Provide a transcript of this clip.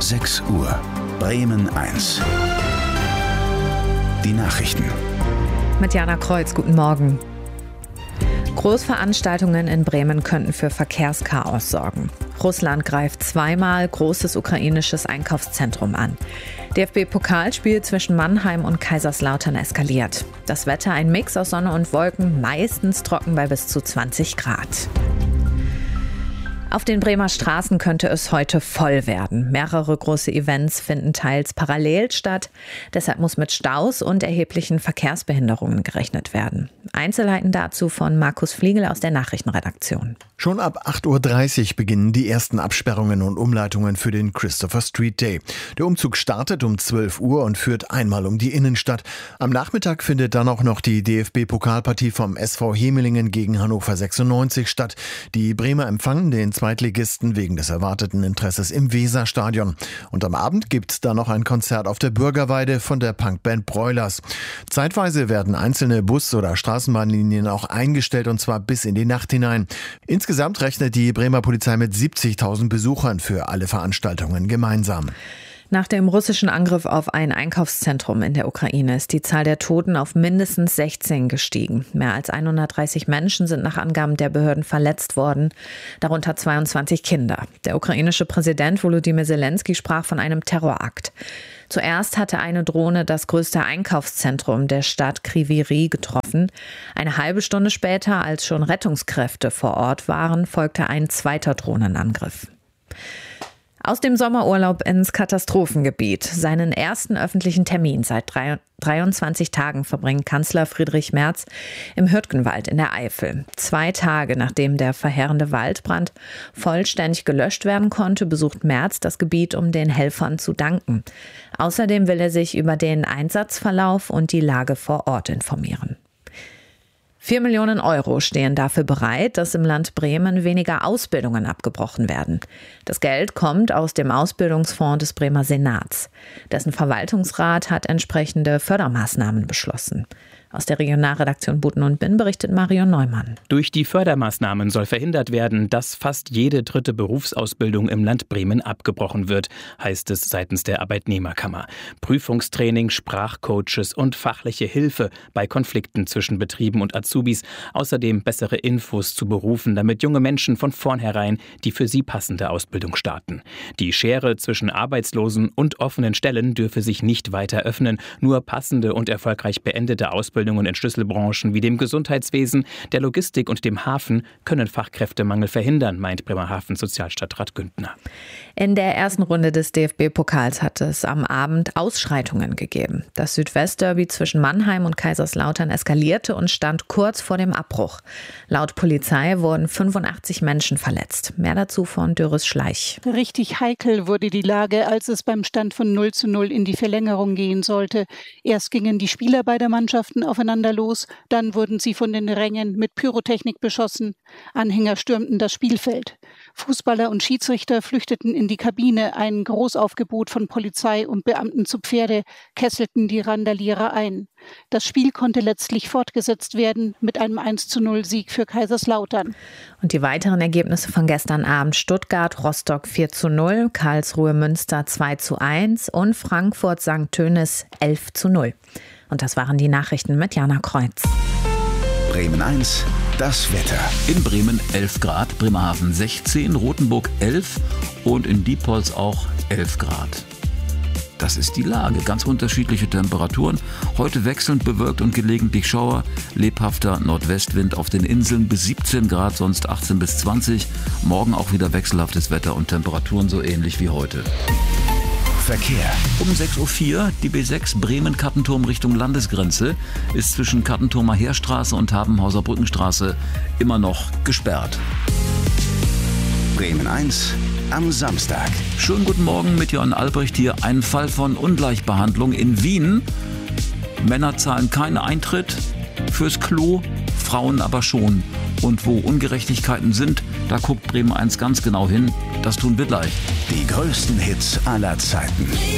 6 Uhr. Bremen 1. Die Nachrichten. Mit Jana Kreuz, guten Morgen. Großveranstaltungen in Bremen könnten für Verkehrschaos sorgen. Russland greift zweimal großes ukrainisches Einkaufszentrum an. DFB-Pokalspiel zwischen Mannheim und Kaiserslautern eskaliert. Das Wetter ein Mix aus Sonne und Wolken, meistens trocken bei bis zu 20 Grad. Auf den Bremer Straßen könnte es heute voll werden. Mehrere große Events finden teils parallel statt. Deshalb muss mit Staus und erheblichen Verkehrsbehinderungen gerechnet werden. Einzelheiten dazu von Markus Fliegel aus der Nachrichtenredaktion. Schon ab 8.30 Uhr beginnen die ersten Absperrungen und Umleitungen für den Christopher Street Day. Der Umzug startet um 12 Uhr und führt einmal um die Innenstadt. Am Nachmittag findet dann auch noch die DFB-Pokalpartie vom SV Hemelingen gegen Hannover 96 statt. Die Bremer empfangen den Zweitligisten wegen des erwarteten Interesses im Weserstadion. Und am Abend gibt's dann noch ein Konzert auf der Bürgerweide von der Punkband Broilers. Zeitweise werden einzelne Bus- oder Straßenbahnlinien auch eingestellt, und zwar bis in die Nacht hinein. Insgesamt rechnet die Bremer Polizei mit 70.000 Besuchern für alle Veranstaltungen gemeinsam. Nach dem russischen Angriff auf ein Einkaufszentrum in der Ukraine ist die Zahl der Toten auf mindestens 16 gestiegen. Mehr als 130 Menschen sind nach Angaben der Behörden verletzt worden, darunter 22 Kinder. Der ukrainische Präsident Volodymyr Zelensky sprach von einem Terrorakt. Zuerst hatte eine Drohne das größte Einkaufszentrum der Stadt Kryvyi Rih getroffen. Eine halbe Stunde später, als schon Rettungskräfte vor Ort waren, folgte ein zweiter Drohnenangriff. Aus dem Sommerurlaub ins Katastrophengebiet. Seinen ersten öffentlichen Termin seit 23 Tagen verbringt Kanzler Friedrich Merz im Hürtgenwald in der Eifel. 2 Tage nachdem der verheerende Waldbrand vollständig gelöscht werden konnte, besucht Merz das Gebiet, um den Helfern zu danken. Außerdem will er sich über den Einsatzverlauf und die Lage vor Ort informieren. 4 Millionen Euro stehen dafür bereit, dass im Land Bremen weniger Ausbildungen abgebrochen werden. Das Geld kommt aus dem Ausbildungsfonds des Bremer Senats. Dessen Verwaltungsrat hat entsprechende Fördermaßnahmen beschlossen. Aus der Regionalredaktion Buten und Binn berichtet Marion Neumann. Durch die Fördermaßnahmen soll verhindert werden, dass fast jede dritte Berufsausbildung im Land Bremen abgebrochen wird, heißt es seitens der Arbeitnehmerkammer. Prüfungstraining, Sprachcoaches und fachliche Hilfe bei Konflikten zwischen Betrieben und Azubis. Außerdem bessere Infos zu Berufen, damit junge Menschen von vornherein die für sie passende Ausbildung starten. Die Schere zwischen Arbeitslosen und offenen Stellen dürfe sich nicht weiter öffnen. Nur passende und erfolgreich beendete Ausbildungen in Schlüsselbranchen wie dem Gesundheitswesen, der Logistik und dem Hafen können Fachkräftemangel verhindern, meint Bremerhaven-Sozialstadtrat Güntner. In der ersten Runde des DFB-Pokals hat es am Abend Ausschreitungen gegeben. Das Südwestderby zwischen Mannheim und Kaiserslautern eskalierte und stand kurz vor dem Abbruch. Laut Polizei wurden 85 Menschen verletzt. Mehr dazu von Döris Schleich. Richtig heikel wurde die Lage, als es beim Stand von 0:0 in die Verlängerung gehen sollte. Erst gingen die Spieler beider Mannschaften aufeinander los, dann wurden sie von den Rängen mit Pyrotechnik beschossen. Anhänger stürmten das Spielfeld. Fußballer und Schiedsrichter flüchteten in die Kabine. Ein Großaufgebot von Polizei und Beamten zu Pferde kesselten die Randalierer ein. Das Spiel konnte letztlich fortgesetzt werden mit einem 1:0 Sieg für Kaiserslautern. Und die weiteren Ergebnisse von gestern Abend: Stuttgart, Rostock 4:0, Karlsruhe, Münster 2:1 und Frankfurt, St. Tönis 11:0. Und das waren die Nachrichten mit Jana Kreuz. Bremen 1, das Wetter. In Bremen 11 Grad, Bremerhaven 16, Rothenburg 11 und in Diepholz auch 11 Grad. Das ist die Lage. Ganz unterschiedliche Temperaturen. Heute wechselnd bewölkt und gelegentlich Schauer. Lebhafter Nordwestwind auf den Inseln bis 17 Grad, sonst 18 bis 20. Morgen auch wieder wechselhaftes Wetter und Temperaturen so ähnlich wie heute. Verkehr. Um 6.04 Uhr, die B6 Bremen-Kattenturm Richtung Landesgrenze ist zwischen Kattenturmer Heerstraße und Habenhauser Brückenstraße immer noch gesperrt. Bremen 1 am Samstag. Schönen guten Morgen mit Jörn Albrecht hier. Ein Fall von Ungleichbehandlung in Wien. Männer zahlen keinen Eintritt fürs Klo, Frauen aber schon. Und wo Ungerechtigkeiten sind, da guckt Bremen 1 ganz genau hin. Das tun wir gleich. Die größten Hits aller Zeiten.